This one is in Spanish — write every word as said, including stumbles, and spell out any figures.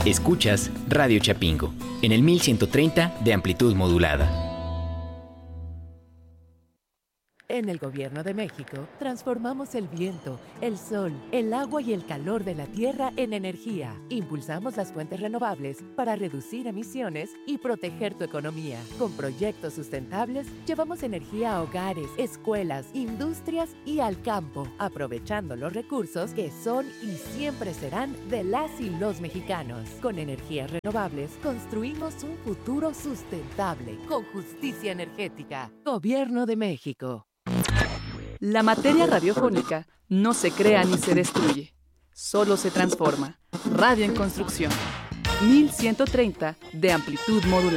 Escuchas Radio Chapingo, en el mil ciento treinta de amplitud modulada. En el Gobierno de México, transformamos el viento, el sol, el agua y el calor de la tierra en energía. Impulsamos las fuentes renovables para reducir emisiones y proteger tu economía. Con proyectos sustentables, llevamos energía a hogares, escuelas, industrias y al campo, aprovechando los recursos que son y siempre serán de las y los mexicanos. Con energías renovables, construimos un futuro sustentable, con justicia energética. Gobierno de México. La materia radiofónica no se crea ni se destruye, solo se transforma. Radio en construcción. mil ciento treinta de amplitud modulada.